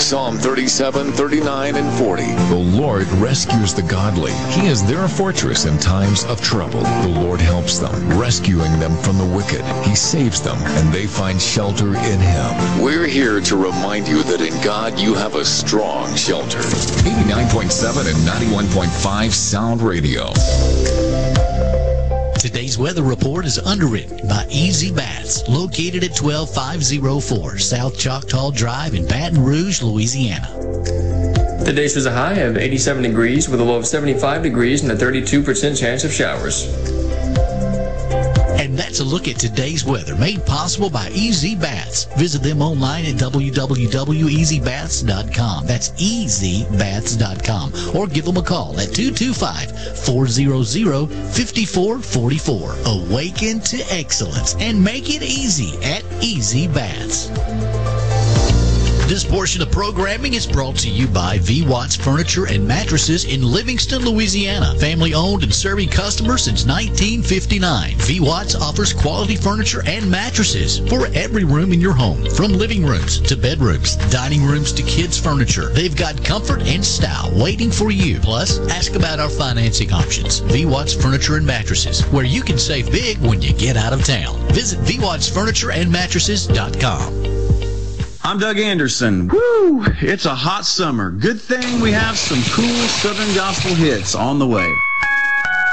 Psalm 37, 39, and 40. The Lord rescues the godly. He is their fortress in times of trouble. The Lord helps them, rescuing them from the wicked. He saves them, and they find shelter in Him. We're here to remind you that in God you have a strong shelter. 89.7 and 91.5 Sound Radio. Today's weather report is underwritten by Easy Bats, located at 12504 South Choctaw Drive in Baton Rouge, Louisiana. Today shows a high of 87 degrees with a low of 75 degrees and a 32% chance of showers. And that's a look at today's weather, made possible by Easy Bats. Visit them online at www.easybats.com. That's easybats.com. Or give them a call at 225-400-5444. Awaken to excellence and make it easy at Easy Bats. This portion of programming is brought to you by V. Watts Furniture and Mattresses in Livingston, Louisiana. Family owned and serving customers since 1959. V. Watts offers quality furniture and mattresses for every room in your home. From living rooms to bedrooms, dining rooms to kids' furniture. They've got comfort and style waiting for you. Plus, ask about our financing options. V. Watts Furniture and Mattresses, where you can save big when you get out of town. Visit VWattsFurnitureandMattresses.com. I'm Doug Anderson. Woo! It's a hot summer. Good thing we have some cool Southern gospel hits on the way.